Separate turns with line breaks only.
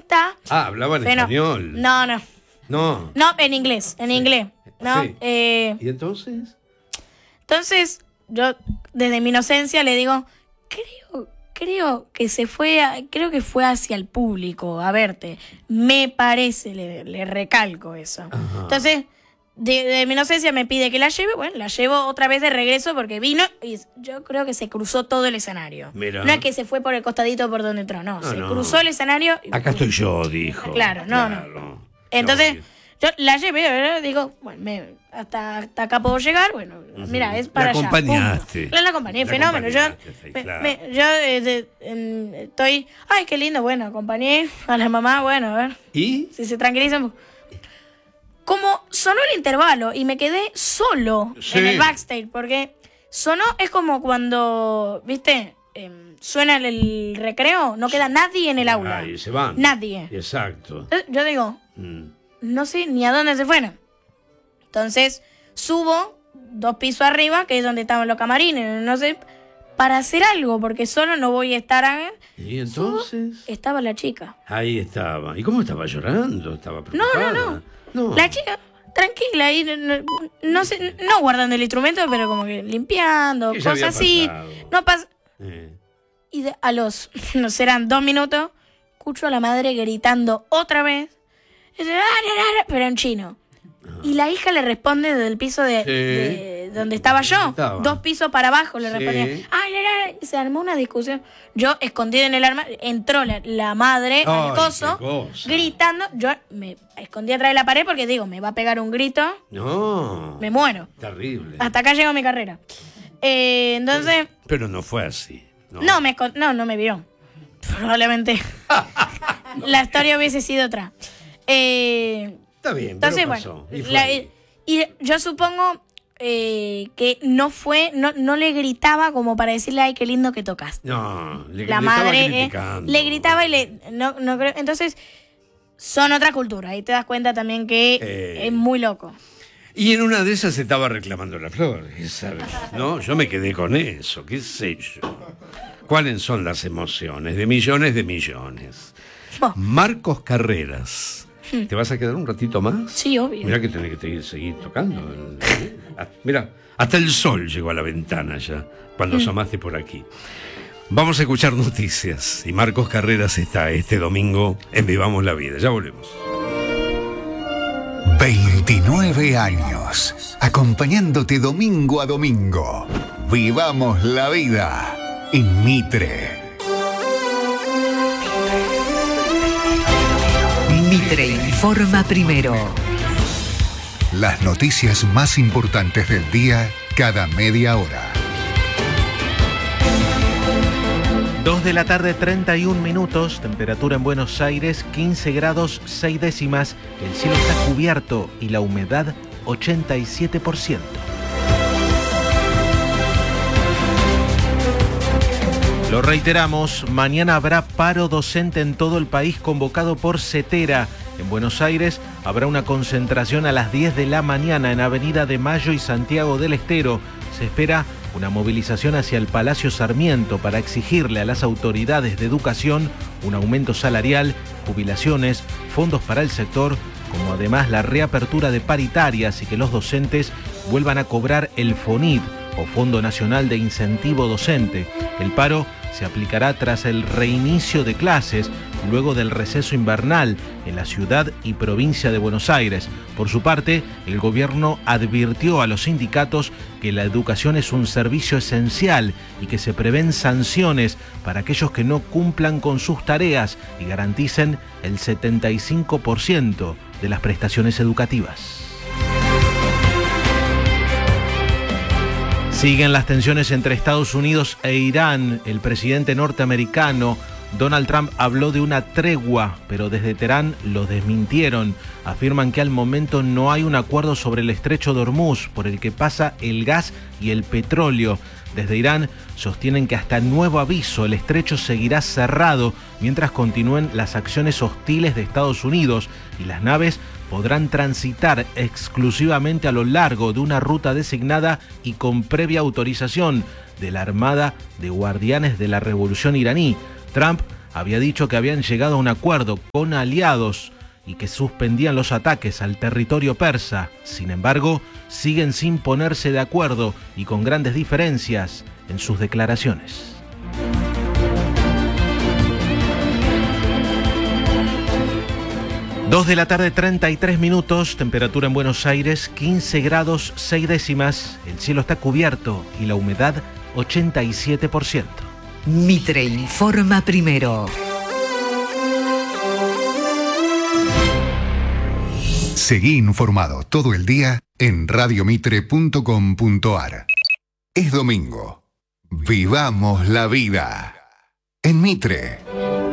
está.
Ah, hablaba en español.
No, en inglés, ¿no?
Sí. ¿Y entonces?
Entonces, yo desde mi inocencia le digo, creo que creo que fue hacia el público a verte. Me parece, le recalco eso.
Ajá.
Entonces, de mi inocencia me pide que la lleve, bueno, la llevo otra vez de regreso porque vino y yo creo que se cruzó todo el escenario.
Mirá.
No es que se fue por el costadito por donde entró, no, se cruzó el escenario.
Acá estoy yo, dijo.
Claro, no. Entonces, yo la llevé, ¿verdad? Digo, bueno, hasta acá puedo llegar, bueno, mira, es para allá.
Acompañaste.
La acompañé, fenómeno. Yo estoy, ay, qué lindo, bueno, acompañé a la mamá, bueno, a ver.
¿Y?
Si se tranquilizan. Como sonó el intervalo y me quedé solo en el backstage, porque sonó, es como cuando, ¿viste? Suena el recreo, no queda nadie en el aula.
Ahí se van.
Nadie.
Exacto.
Yo digo, no sé ni a dónde se fueron. Entonces, subo 2 pisos arriba, que es donde estaban los camarines, no sé, para hacer algo, porque solo no voy a estar.
¿Y entonces?
Subo, estaba la chica.
Ahí estaba. ¿Y cómo estaba llorando? ¿Estaba preocupada? No.
La chica, tranquila, ahí no sé, no guardando el instrumento, pero como que limpiando, cosas así. No pasa. Y a los, no serán 2 minutos, escucho a la madre gritando otra vez, pero en chino. Y la hija le responde desde el piso de donde estaba yo. 2 pisos para abajo le respondía. Y se armó una discusión. Yo, escondida en el armario, entró la madre al coso, gritando. Yo me escondí atrás de la pared porque digo, me va a pegar un grito.
No.
Me muero.
Terrible.
Hasta acá llegó mi carrera. Entonces...
Pero no fue así.
No me vio. Probablemente la historia hubiese sido otra.
Está bien,
entonces,
pero pasó.
Bueno, y yo supongo que no le gritaba como para decirle, ay, qué lindo que tocas.
No,
la madre le gritaba y no creo. Entonces, son otra cultura. Ahí te das cuenta también que es muy loco.
Y en una de esas estaba reclamando las flores, ¿sabes? No, yo me quedé con eso, qué sé yo. ¿Cuáles son las emociones? De millones de millones. Marcos Carreras. ¿Te vas a quedar un ratito más?
Sí, obvio.
Mirá que tenés que seguir tocando. Mirá, hasta el sol llegó a la ventana ya, cuando asomaste por aquí. Vamos a escuchar noticias. Y Marcos Carreras está este domingo en Vivamos la Vida. Ya volvemos.
29 años, acompañándote domingo a domingo. Vivamos la vida en Mitre.
Mitre informa primero.
Las noticias más importantes del día cada media hora.
2 de la tarde, 31 minutos, temperatura en Buenos Aires, 15 grados 6 décimas, el cielo está cubierto y la humedad 87%. Lo reiteramos, mañana habrá paro docente en todo el país convocado por CETERA. En Buenos Aires habrá una concentración a las 10 de la mañana en Avenida de Mayo y Santiago del Estero. Se espera una movilización hacia el Palacio Sarmiento para exigirle a las autoridades de educación un aumento salarial, jubilaciones, fondos para el sector, como además la reapertura de paritarias y que los docentes vuelvan a cobrar el FONID o Fondo Nacional de Incentivo Docente. El paro se aplicará tras el reinicio de clases, luego del receso invernal en la ciudad y provincia de Buenos Aires. Por su parte, el gobierno advirtió a los sindicatos que la educación es un servicio esencial y que se prevén sanciones para aquellos que no cumplan con sus tareas y garanticen el 75% de las prestaciones educativas. Siguen las tensiones entre Estados Unidos e Irán. El presidente norteamericano Donald Trump habló de una tregua, pero desde Teherán lo desmintieron. Afirman que al momento no hay un acuerdo sobre el estrecho de Hormuz, por el que pasa el gas y el petróleo. Desde Irán sostienen que hasta nuevo aviso el estrecho seguirá cerrado mientras continúen las acciones hostiles de Estados Unidos y las naves podrán transitar exclusivamente a lo largo de una ruta designada y con previa autorización de la Armada de Guardianes de la Revolución iraní. Trump había dicho que habían llegado a un acuerdo con aliados y que suspendían los ataques al territorio persa. Sin embargo, siguen sin ponerse de acuerdo y con grandes diferencias en sus declaraciones. Dos de la tarde, 33 minutos, temperatura en Buenos Aires, 15 grados 6 décimas, el cielo está cubierto y la humedad 87%.
Mitre informa primero.
Seguí informado todo el día en radiomitre.com.ar. Es domingo. Vivamos la vida. En Mitre.